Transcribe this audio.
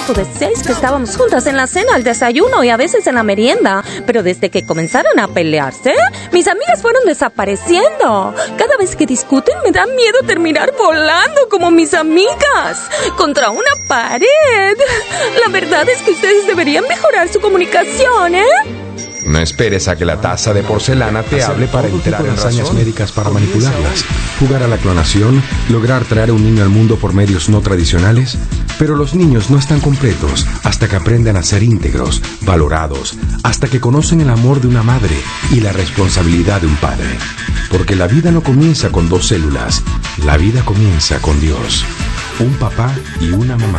grupo de 6 que estábamos juntas en la cena, al desayuno y a veces en la merienda. Pero desde que comenzaron a pelearse, mis amigas fueron desapareciendo. Cada vez que discuten me da miedo terminar volando como mis amigas contra una pared. La verdad es que ustedes deberían mejorar su comunicación, ¿eh? No esperes a que la taza de porcelana te hable para entrar en hazañas razón. médicas para manipularlas, jugar a la clonación, lograr traer a un niño al mundo por medios no tradicionales. Pero los niños no están completos hasta que aprendan a ser íntegros, valorados, hasta que conocen el amor de una madre y la responsabilidad de un padre. Porque la vida no comienza con 2 células, la vida comienza con Dios, un papá y una mamá.